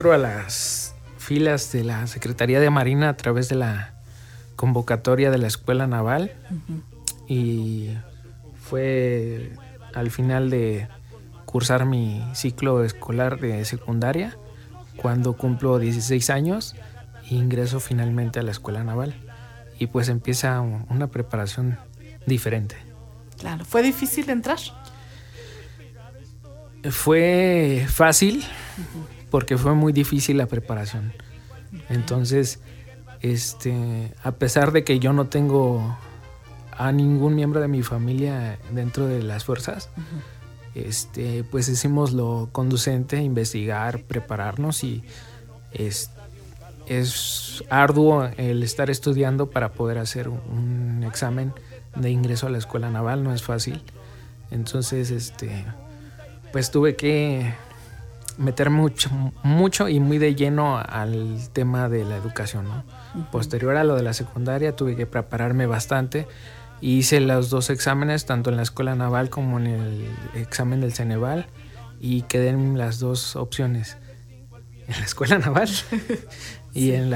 A las filas de la Secretaría de Marina a través de la convocatoria de la Escuela Naval. Y fue al final de cursar mi ciclo escolar de secundaria cuando cumplo 16 años e ingreso finalmente a la Escuela Naval. Y pues empieza una preparación diferente. Claro, ¿fue difícil entrar? Fue fácil porque fue muy difícil la preparación. Entonces, a pesar de que yo no tengo a ningún miembro de mi familia dentro de las fuerzas, pues hicimos lo conducente, investigar, prepararnos, y es arduo el estar estudiando para poder hacer un examen de ingreso a la Escuela Naval, no es fácil. Entonces, pues tuve que meter mucho y muy de lleno al tema de la educación, ¿no? Posterior a lo de la secundaria tuve que prepararme bastante. Hice los 2 exámenes, tanto en la Escuela Naval como en el examen del Ceneval, y quedé en las 2 opciones, en la Escuela Naval y en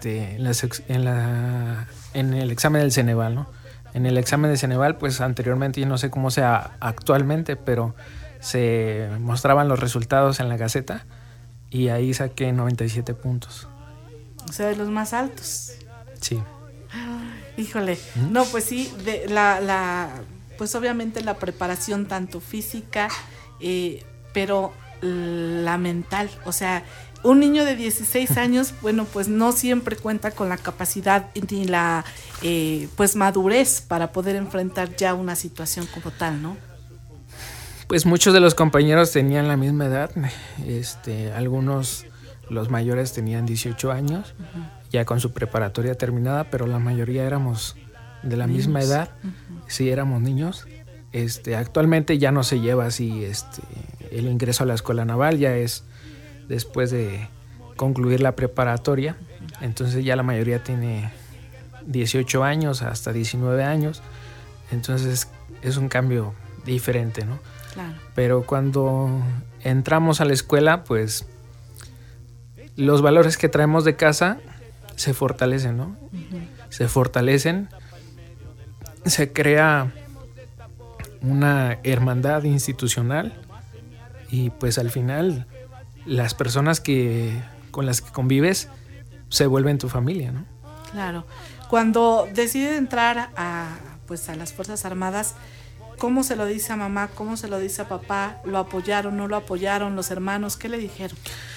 el examen del Ceneval, ¿no? En el examen del Ceneval, pues anteriormente, yo no sé cómo sea actualmente, pero se mostraban los resultados en la Gaceta y ahí saqué 97 puntos. O sea, de los más altos. Sí. Híjole, no, pues sí, pues obviamente la preparación tanto física, pero la mental, o sea, un niño de 16 años, bueno, pues no siempre cuenta con la capacidad ni la pues madurez para poder enfrentar ya una situación como tal, ¿no? Pues muchos de los compañeros tenían la misma edad, algunos, los mayores, tenían 18 años, ya con su preparatoria terminada, pero la mayoría éramos de la misma edad, sí, éramos niños. Actualmente ya no se lleva así el ingreso a la Escuela Naval, ya es después de concluir la preparatoria, entonces ya la mayoría tiene 18 años hasta 19 años, entonces es un cambio diferente, ¿no? Claro. Pero cuando entramos a la escuela, pues los valores que traemos de casa se fortalecen, ¿no? Se fortalecen, se crea una hermandad institucional y pues al final las personas con las que convives se vuelven tu familia, ¿no? Claro. Cuando decide entrar a las Fuerzas Armadas, ¿cómo se lo dice a mamá? ¿Cómo se lo dice a papá? ¿Lo apoyaron? ¿No lo apoyaron? ¿Los hermanos? ¿Qué le dijeron?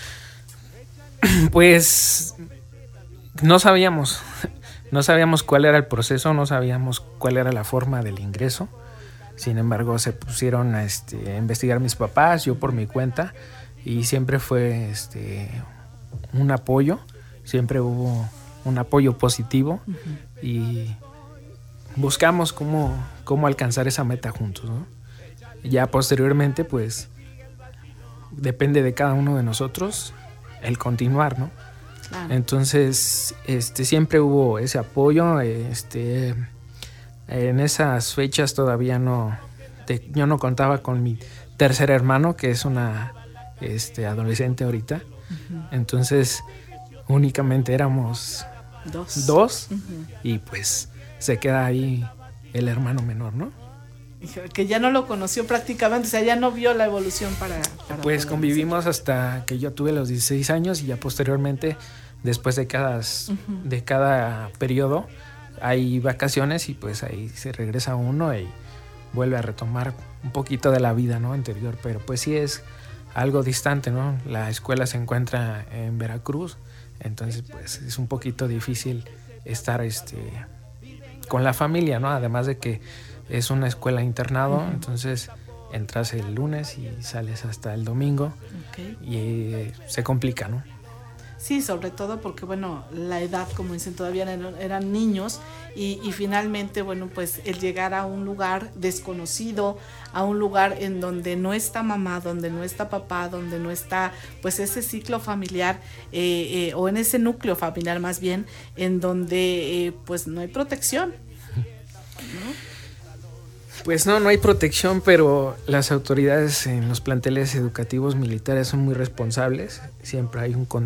Pues no sabíamos cuál era el proceso, no sabíamos cuál era la forma del ingreso. Sin embargo, se pusieron a investigar mis papás, yo por mi cuenta, y siempre fue un apoyo, siempre hubo un apoyo positivo, y buscamos cómo alcanzar esa meta juntos, ¿no? Ya posteriormente, pues, depende de cada uno de nosotros el continuar, ¿no? Claro. Entonces, siempre hubo ese apoyo. En esas fechas todavía yo no contaba con mi tercer hermano, que es una adolescente ahorita. Entonces, únicamente éramos dos. Y pues se queda ahí el hermano menor, ¿no? Que ya no lo conoció prácticamente, o sea, ya no vio la evolución para pues convivimos hasta que yo tuve los 16 años, y ya posteriormente, después de cada periodo, hay vacaciones, y pues ahí se regresa uno y vuelve a retomar un poquito de la vida, ¿no?, anterior. Pero pues sí es algo distante, ¿no? La escuela se encuentra en Veracruz, entonces pues es un poquito difícil estar con la familia, ¿no? Además de que es una escuela internado, entonces entras el lunes y sales hasta el domingo, y se complica, ¿no? Sí, sobre todo porque, bueno, la edad, como dicen, todavía eran niños, y finalmente, bueno, pues el llegar a un lugar desconocido, a un lugar en donde no está mamá, donde no está papá, donde no está pues ese ciclo familiar, o en ese núcleo familiar más bien, en donde pues no hay protección, ¿no? Pues no hay protección, pero las autoridades en los planteles educativos militares son muy responsables. Siempre hay un